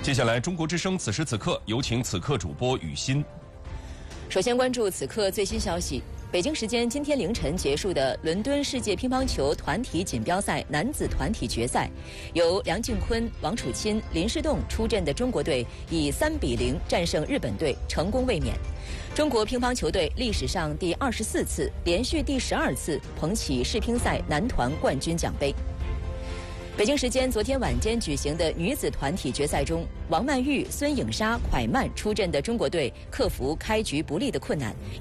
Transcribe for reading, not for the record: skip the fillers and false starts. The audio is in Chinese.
接下来，中国之声此时此刻有请此刻主播雨欣。 首先关注此刻最新消息。北京时间今天凌晨结束的伦敦世界乒乓球团体锦标赛男子团体决赛，由梁靖昆、王楚钦、林诗栋出阵的中国队以3-0战胜日本队，成功卫冕。中国乒乓球队历史上第24次、连续第12次捧起世乒赛男团冠军奖杯。北京时间昨天晚间举行的女子团体决赛中，王曼玉、孙颖莎、蒯曼出阵的中国队克服开局不利的困难，